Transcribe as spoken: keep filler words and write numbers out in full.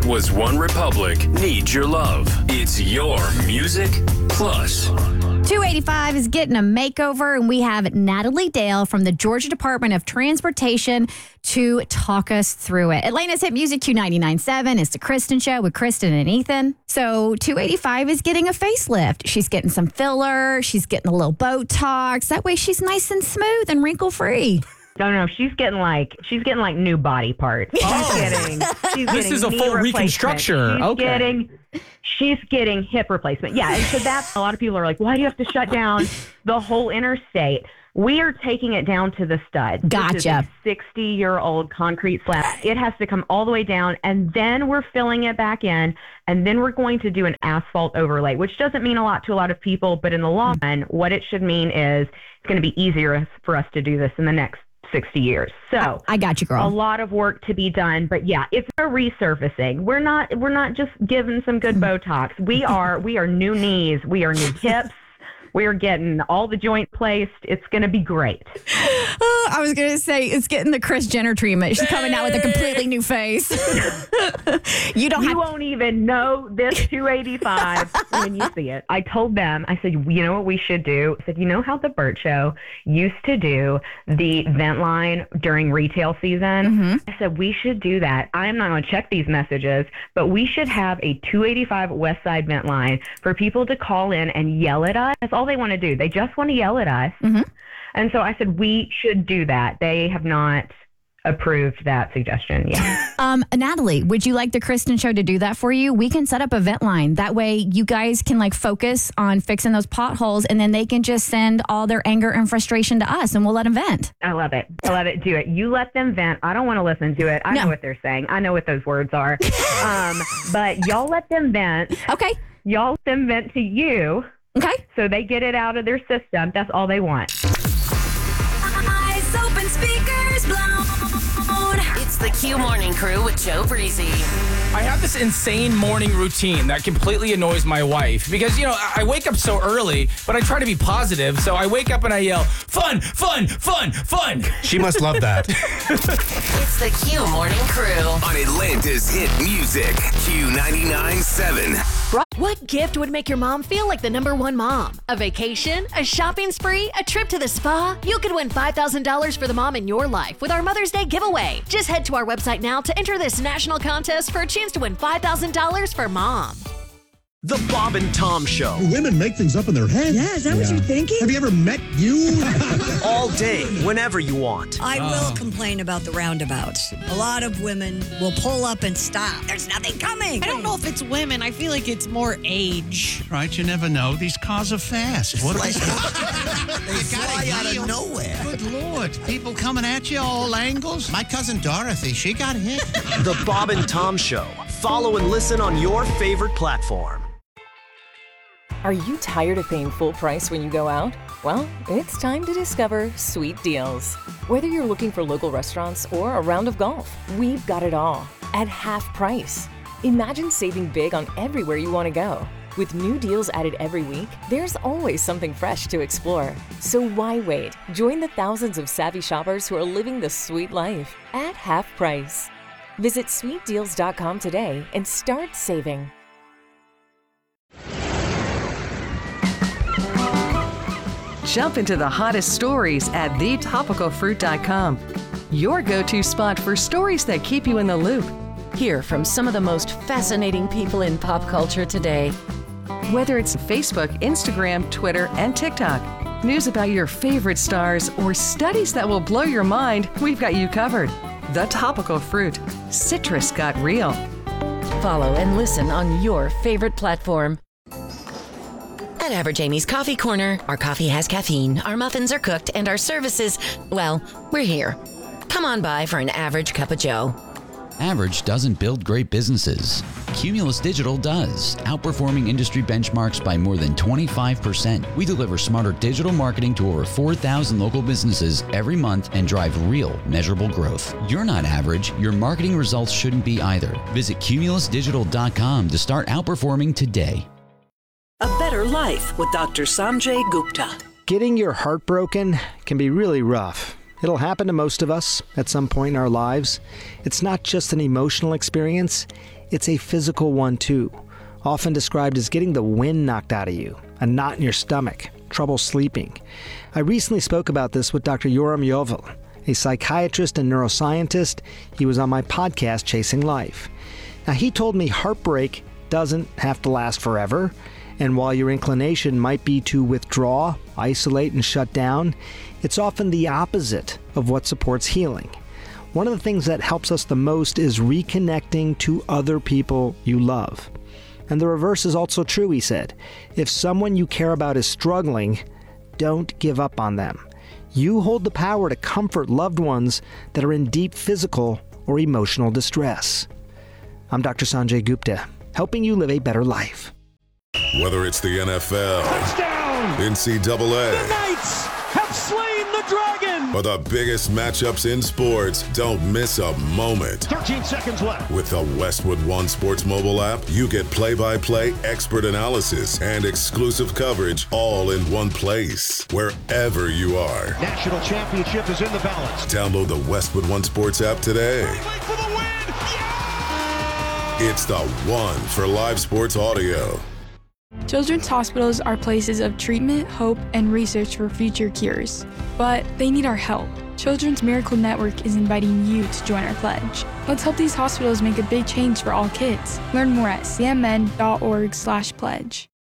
Was One Republic Need Your Love? It's your Music Plus. two eighty-five is getting a makeover, and we have Natalie Dale from the Georgia Department of Transportation to talk us through it. Atlanta's Hit Music Q ninety-nine point seven. It's the Kristen Show with Kristen and Ethan. So two eighty-five is getting a facelift. She's getting some filler. She's getting a little Botox. That way she's nice and smooth and wrinkle-free. No, no, she's getting like she's getting like new body parts. She's Oh. getting, she's This getting is a knee full replacement. reconstruction. She's Okay. getting, she's getting hip replacement. Yeah, and so that's a lot of people are like, why do you have to shut down the whole interstate? We are taking it down to the stud. Gotcha. This is a sixty-year-old concrete slab. It has to come all the way down, and then we're filling it back in, and then we're going to do an asphalt overlay, which doesn't mean a lot to a lot of people, but in the long run, what it should mean is it's going to be easier for us to do this in the next sixty years. So I got you, girl. a lot of work to be done, but yeah, it's a resurfacing. We're not we're not just giving some good Botox. We are we are new knees, we are new hips. We're getting all the joint placed. It's going to be great. Oh, I was going to say, it's getting the Kris Jenner treatment. She's coming out with a completely new face. you don't You have won't even know this two eighty-five when you see it. I told them, I said, you know what we should do? I said, you know how the Burt Show used to do the vent line during retail season? Mm-hmm. I said, we should do that. I am not going to check these messages, but we should have a two eighty-five West Side vent line for people to call in and yell at us. That's all they want to do. They just want to yell at us. Mm-hmm. And so I said, we should do that. They have not approved that suggestion yet. Um, Natalie, would you like the Kristen Show to do that for you? We can set up a vent line. That way you guys can like focus on fixing those potholes, and then they can just send all their anger and frustration to us, and we'll let them vent. I love it. I love it. Do it. You let them vent. I don't want to listen to it. I No. know what they're saying. I know what those words are. um, but y'all let them vent. Okay. Y'all let them vent to you. Okay. So they get it out of their system. That's all they want. Eyes open, speakers blown. It's the Q Morning Crew with Joe Breezy. I have this insane morning routine that completely annoys my wife because, you know, I wake up so early, but I try to be positive. So I wake up and I yell, fun, fun, fun, fun. She must love that. It's the Q Morning Crew. On Atlanta's Hit Music Q ninety-nine point seven. What gift would make your mom feel like the number one mom? A vacation? A shopping spree? A trip to the spa? You could win five thousand dollars for the mom in your life with our Mother's Day giveaway. Just head to our website now to enter this national contest for a chance to win five thousand dollars for mom. The Bob and Tom Show. Women make things up in their head. Yeah, is that what you're thinking? Have you ever met you? All day, whenever you want. I will complain about the roundabouts. A lot of women will pull up and stop. There's nothing coming. I don't know if it's women. I feel like it's more age. Right, you never know. These cars are fast. What Like, you they fly out of nowhere. Good Lord. People coming at you all angles. My cousin Dorothy, she got hit. The Bob and Tom Show. Follow and listen on your favorite platform. Are you tired of paying full price when you go out? Well, it's time to discover Sweet Deals. Whether you're looking for local restaurants or a round of golf, we've got it all at half price. Imagine saving big on everywhere you want to go. With new deals added every week, there's always something fresh to explore. So why wait? Join the thousands of savvy shoppers who are living the sweet life at half price. Visit sweet deals dot com today and start saving. Jump into the hottest stories at the topical fruit dot com. Your go-to spot for stories that keep you in the loop. Hear from some of the most fascinating people in pop culture today. Whether it's Facebook, Instagram, Twitter, and TikTok, news about your favorite stars, or studies that will blow your mind, we've got you covered. The Topical Fruit. Citrus got real. Follow and listen on your favorite platform. At Average Amy's Coffee Corner, our coffee has caffeine, our muffins are cooked, and our services, well, we're here. Come on by for an average cup of joe. Average doesn't build great businesses. Cumulus Digital does, outperforming industry benchmarks by more than twenty-five percent. We deliver smarter digital marketing to over four thousand local businesses every month and drive real, measurable growth. You're not average. Your marketing results shouldn't be either. Visit cumulus digital dot com to start outperforming today. A Better Life with Doctor Sanjay Gupta. Getting your heart broken can be really rough. It'll happen to most of us at some point in our lives. It's not just an emotional experience, it's a physical one too, often described as getting the wind knocked out of you, a knot in your stomach, trouble sleeping. I recently spoke about this with Doctor Yoram Yovel, a psychiatrist and neuroscientist. He was on my podcast, Chasing Life. Now, he told me heartbreak doesn't have to last forever, and while your inclination might be to withdraw, isolate, and shut down, it's often the opposite of what supports healing. One of the things that helps us the most is reconnecting to other people you love. And the reverse is also true, he said. If someone you care about is struggling, don't give up on them. You hold the power to comfort loved ones that are in deep physical or emotional distress. I'm Doctor Sanjay Gupta, helping you live a better life. Whether it's the N F L, touchdown, N C double A, the Knights have slain the dragon, or the biggest matchups in sports, don't miss a moment. thirteen seconds left. With the Westwood One Sports mobile app, you get play-by-play expert analysis and exclusive coverage all in one place, wherever you are. National championship is in the balance. Download the Westwood One Sports app today. For the win. Yeah! It's the one for live sports audio. Children's hospitals are places of treatment, hope, and research for future cures. But they need our help. Children's Miracle Network is inviting you to join our pledge. Let's help these hospitals make a big change for all kids. Learn more at c m n dot org slash pledge.